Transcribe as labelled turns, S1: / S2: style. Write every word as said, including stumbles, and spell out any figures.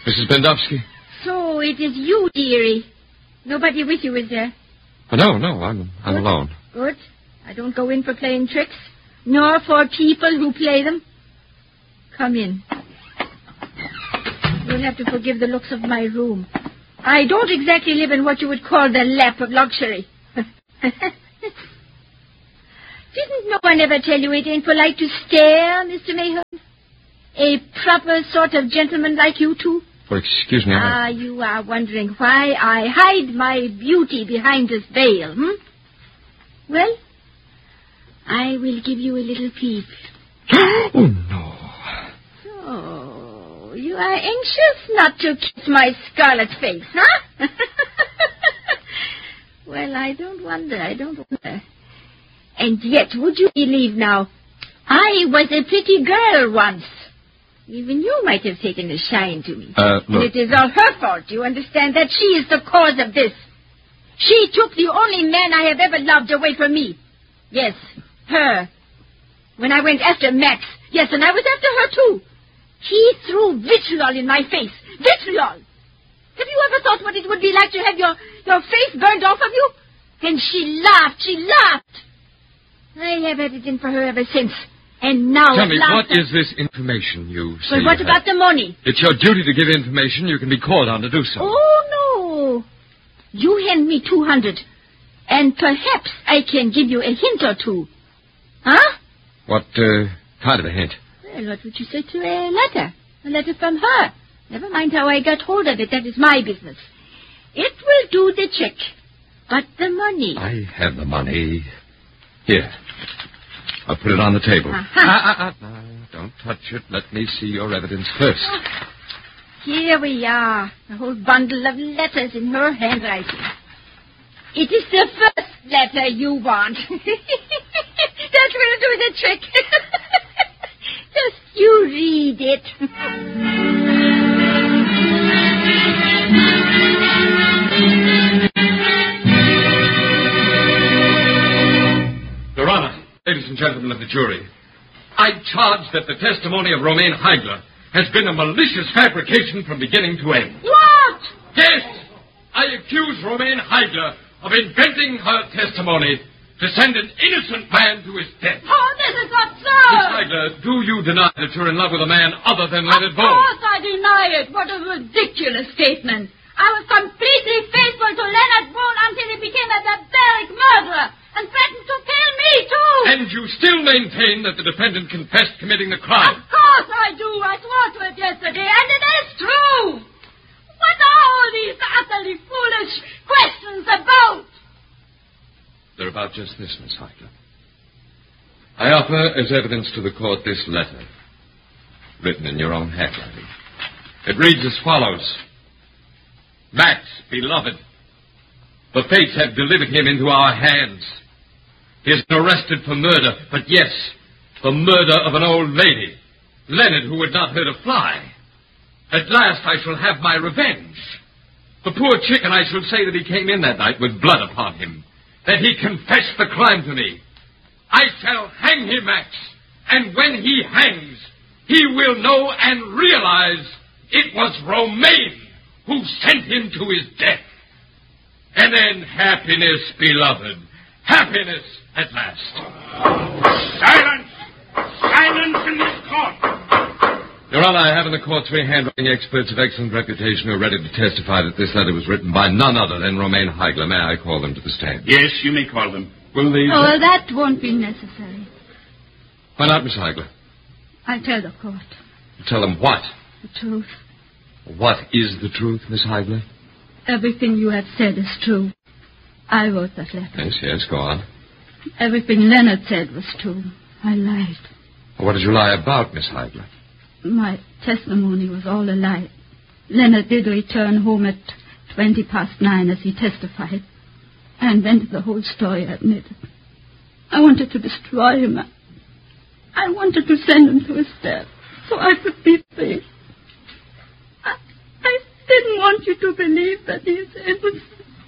S1: Missus Bendowski?
S2: So it is you, dearie. Nobody with you, is there?
S1: Oh, no, no, I'm I'm
S2: Good.
S1: alone.
S2: Good. I don't go in for playing tricks, nor for people who play them. Come in. You'll have to forgive the looks of my room. I don't exactly live in what you would call the lap of luxury. Didn't no one ever tell you it ain't polite to stare, Mister Mayhew? A proper sort of gentleman like you two?
S1: Oh, excuse me. I...
S2: Ah, you are wondering why I hide my beauty behind this veil, hmm? Well, I will give you a little peep.
S1: Oh, no.
S2: So, you are anxious not to kiss my scarlet face, huh? Well, I don't wonder, I don't wonder. And yet, would you believe now, I was a pretty girl once. Even you might have taken a shine to me.
S1: Uh, look.
S2: And it is all her fault, you understand, that she is the cause of this. She took the only man I have ever loved away from me. Yes, her. When I went after Max, yes, and I was after her too. He threw vitriol in my face. Vitriol! Have you ever thought what it would be like to have your, your face burned off of you? And she laughed, she laughed. I have had it in for her ever since. And now
S1: Tell
S2: at
S1: me,
S2: last
S1: what is this information you say?
S2: But what
S1: you
S2: about
S1: have?
S2: the money?
S1: It's your duty to give information. You can be called on to do so.
S2: Oh, no. You hand me two hundred. And perhaps I can give you a hint or two. Huh?
S1: What uh, kind of a hint?
S2: Well, what would you say to a letter? A letter from her. Never mind how I got hold of it. That is my business. It will do the trick. But the money...
S1: I have the money. Here. I'll put it on the table.
S2: Uh-huh.
S1: Ah, ah, ah, no, don't touch it. Let me see your evidence first.
S2: Oh, here we are. A whole bundle of letters in her handwriting. It is the first letter you want. That will do the trick. Just you read it.
S1: Your Honor, ladies and gentlemen of the jury, I charge that the testimony of Romaine Heigler has been a malicious fabrication from beginning to end.
S2: What?
S1: Yes! I accuse Romaine Heigler of inventing her testimony to send an innocent man to his death.
S2: Oh, this is
S1: Miss
S2: absurd!
S1: Heigler, do you deny that you're in love with a man other than Leonard
S2: Of
S1: Bone?
S2: course I deny it. What a ridiculous statement. I was completely faithful to Leonard Bone until he became a barbaric murderer and threatened to kill me, too.
S1: And you still maintain that the defendant confessed committing the crime?
S2: Of course I do. I swore to it yesterday, and it is true. What are all these utterly foolish questions about?
S1: They're about just this, Miss Heigler. I offer as evidence to the court this letter, written in your own handwriting. It reads as follows. Max, beloved, the fates have delivered him into our hands. He has been arrested for murder, but yes, the murder of an old lady, Leonard, who would not hurt a fly. At last I shall have my revenge. The poor chicken, I shall say that he came in that night with blood upon him, that he confessed the crime to me. I shall hang him, Max, and when he hangs, he will know and realize it was Romaine who sent him to his death. And then happiness, beloved, happiness at last.
S3: Silence! Silence in this court!
S1: Your Honor, I have in the court three handwriting experts of excellent reputation who are ready to testify that this letter was written by none other than Romaine Heigler. May I call them to the stand?
S3: Yes, you may call them.
S1: Will these...
S2: Oh, well, that won't be necessary.
S1: Why not, Miss Heigler?
S2: I'll tell the court
S1: Tell them what?
S2: the truth.
S1: What is the truth, Miss Heigler?
S2: Everything you have said is true. I wrote that letter.
S1: Yes, yes, go on.
S2: Everything Leonard said was true. I lied.
S1: What did you lie about, Miss Heigler?
S2: My testimony was all a lie. Leonard did return home at twenty past nine, as he testified. I invented the whole story, I admit it. I wanted to destroy him. I wanted to send him to his death so I could be free. I, I didn't want you to believe that he is innocent.